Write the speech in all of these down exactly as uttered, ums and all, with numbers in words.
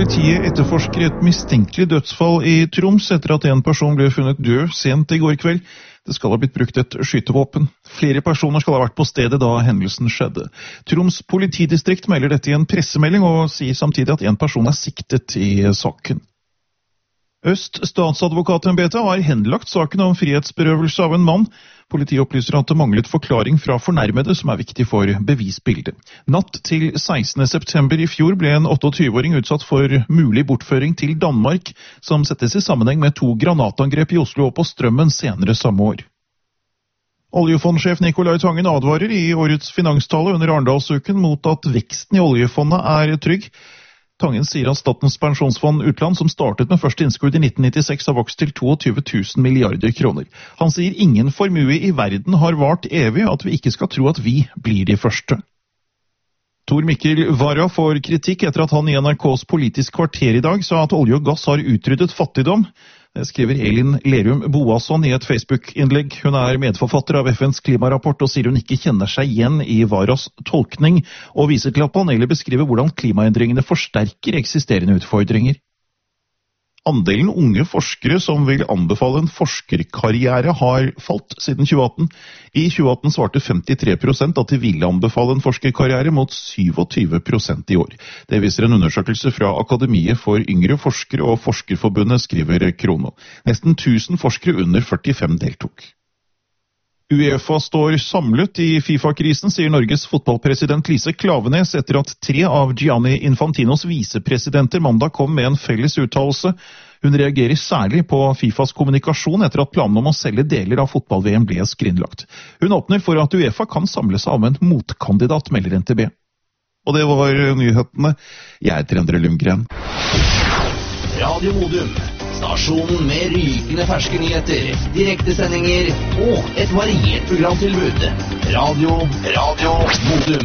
Politiet etterforsker et mistenkelig dødsfall i Troms etter at en person ble funnet død sent i går kveld. Det skal ha blitt brukt et skytevåpen. Flere personer skal ha vært på stedet da hendelsen skjedde. Troms politidistrikt melder dette i en pressemelding og sier samtidig at en person er siktet i saken. Øst statsadvokatembete har henlagt saken om frihetsberøvelse av en mann. Politiet opplyser at det manglet forklaring fra fornærmede som er viktig for bevisbildet. Natt til sekstende september i fjor ble en otteogtyve-åring utsatt for mulig bortføring til Danmark, som settes i sammenheng med to granatangrep i Oslo og på Strømmen senere samme år. Oljefondsjef Nicolai Tangen advarer i årets finanstale under Arendalsuken mot at veksten i oljefondet er trygg. Tangen sier at Statens pensjonsfond utland, som startet med første innskudd i nitten nittiseks, har vokst til tjueto tusen milliarder kroner. Han sier ingen formue i verden har vart evig, at vi ikke skal tro at vi blir de første. Tor Mikkel Wara får kritikk etter at han i N R K's Politisk kvarter i dag sa at olje og gass har utryddet fattigdom. Det skriver Elin Lerum Boasson i et Facebook-innlegg. Hun er medforfatter av F N's klimarapport og sier hun ikke kjenner seg igjen i Waras tolkning, og viser til at panelet beskriver hvordan klimaendringene forsterker eksisterende utfordringer. Andelen unge forskere som vil anbefale en forskerkarriere har falt siden tjue atten. I tjue atten svarte femtitre prosent at de ville anbefale en forskerkarriere mot syvogtyve prosent i år. Det viser en undersøkelse fra Akademiet for yngre forskere og Forskerforbundet, skriver Krono. Nesten tusen forskere under førtifem deltok. UEFA står samlet i FIFA-krisen, sier Norges fotballpresident Lise Klaveness etter at tre av Gianni Infantinos visepresidenter mandag kom med en felles uttalelse. Hun reagerer særlig på FIFAs kommunikasjon etter at planen om å selge deler av fotball-V M ble skrinlagt. Hun åpner for at UEFA kan samle seg om en motkandidat, melder N T B. Og det var nyhetene. Jeg heter Endre Lundgren. Radio Modum. Stasjonen med rykende ferske nyheter, direktesendinger og et variert programtilbud. Radio, Radio Modum.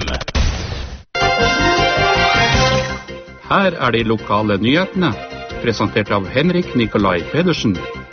Her er de lokale nyhetene, presentert av Henrik Nikolai Pedersen.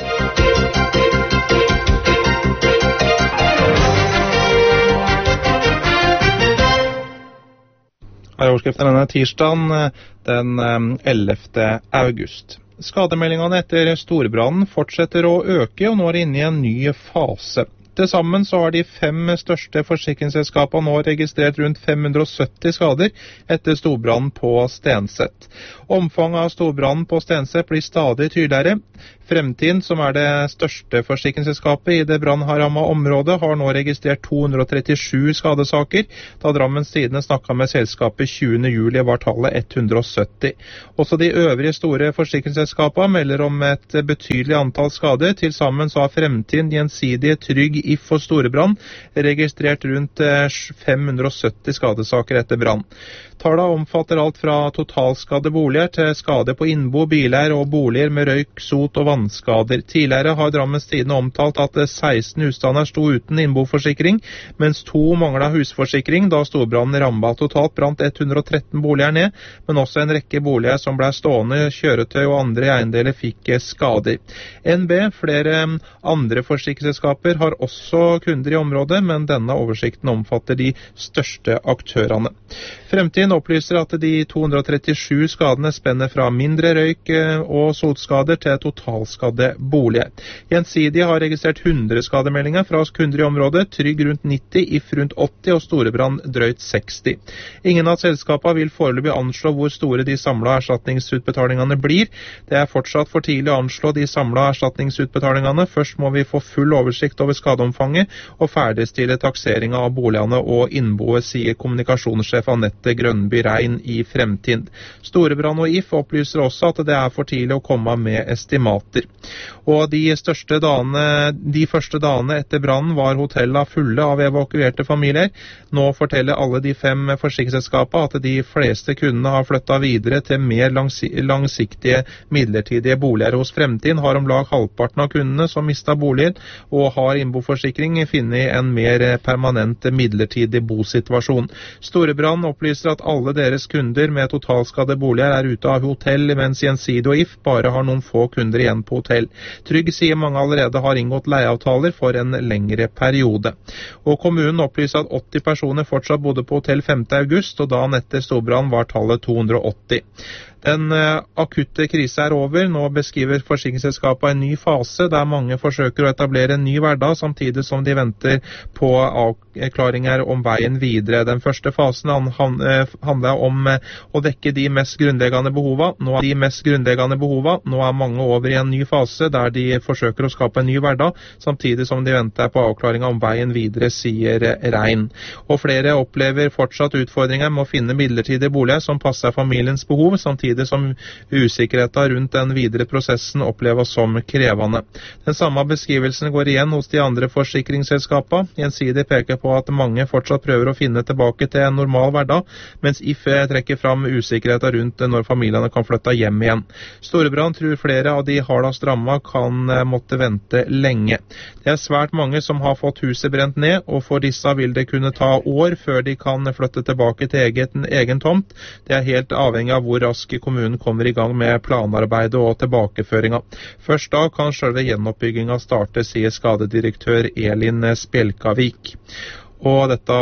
Her er overskriften denne tirsdagen den ellevte august. Skademeldingene etter storbrannen fortsetter å øke, og nå er inne i en ny fase. Til sammen så har de fem største forsikringsselskapene nå registrert rundt fem hundre og sytti skader etter storbrannen på Stenset. Omfanget av storbrannen på Stenset blir stadig tydeligere. Fremtiden, som er det største forsikringsselskapet i det brannramma området, har nå registrert to hundre og trettisju skadesaker. Da Drammens Tidende snakket med selskapet tjuende juli var tallet ett hundre og sytti. Også de øvrige store forsikringsselskapene melder om et betydelig antall skader. Til sammen så har Fremtiden, Gjensidige, Trygg, If og Storebrann registrert rundt fem hundre og sytti skadesaker etter brann. Tallene omfatter alt fra totalskadde boliger til skade på innbo, biler og boliger med røyk, sot og vannskader. Tidligere har Drammens Tidende omtalt at seksten husstander sto uten innboforsikring, mens to manglet husforsikring da storbrannen rammet. Totalt brant ett hundre og tretten boliger ned, men også en rekke boliger som ble stående, kjøretøy og andre eiendeler fikk skader. N B, flere andre forsikringsselskaper har også kunder i området, men denne oversikten omfatter de største aktørene. Fremtiden opplyser at de to hundre og trettisju skadene spenner fra mindre røyk og sotskader til totalskadde boliger. Gjensidige har registrert hundre skademeldinger fra kunder i området, Trygg rundt nitti, If rundt åtti og Storebrann drøyt seksti. Ingen av selskapene vil foreløpig anslå hvor store de samlede erstatningsutbetalingene blir. Det er fortsatt for tidlig å anslå de samlede erstatningsutbetalingene. Først må vi få full oversikt over skadeomfanget og ferdigstille takseringen av boligene og innboet, sier kommunikasjonssjef Anette Grønby Rein i Fremtiden. Storebrann og If opplyser også at det er for tidlig å komme med estimater. Og de, største dagene, de første dagene etter brannen var hotellene fulle av evakuerte familier. Nå forteller alle de fem forsikringsselskapene at de fleste kundene har flyttet videre til mer langsiktige midlertidige boliger. Hos Fremtiden har om lag halvparten av kundene som mistet boliger og har innboforsikring finnet en mer permanent midlertidig bosituasjon. Storebrann opplyser at alle deres kunder med totalskadde boliger er ute av hotell, mens Gjensidige og If bare har noen få kunder igjen på hotell. Trygg sier mange allerede har inngått leieavtaler for en lengre periode. Og kommunen opplyser at åtti personer fortsatt bodde på hotell femte august, og dagen etter storbrannen var tallet to hundre og åtti. Den uh, akutte krise er over. Nå beskriver forsikringsselskapet en ny fase der mange forsøker å etablere en ny hverdag, samtidig som de venter på avklaringer om veien videre. Den første fasen handler om å dekke de mest grunnleggende behovene. Nå er de mest grunnleggende behovene. Nå er mange over i en ny fase der de forsøker å skape en ny hverdag, samtidig som de venter på avklaringer om veien videre, sier Rein. Og flere opplever fortsatt utfordringer med å finne midlertidige boliger som passer familiens behov, samtidig som usikkerheten rundt den videre prosessen oppleves som krevende. Den samme beskrivelsen går igjen hos de andre forsikringsselskapene. Gjensidig peker på at mange fortsatt prøver å finne tilbake til en normal hverdag, mens I F trekker fram usikkerheten rundt når familiene kan flytte hjem igjen. Storebrand tror flere av de hardest rammede kan måtte vente lenge. Det er svært mange som har fått huset brent ned, og for disse vil det kunne ta år før de kan flytte tilbake til egen, egen tomt. Det er helt avhengig av hvor raskt kommunen kommer i gang med planarbeidet og tilbakeføringa. Først da kan selve gjenoppbygginga starte, sier skadedirektør Elin Spjelkavik. Og dette,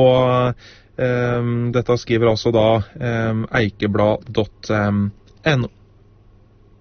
og, um, dette skriver altså da um, eikeblad punktum no.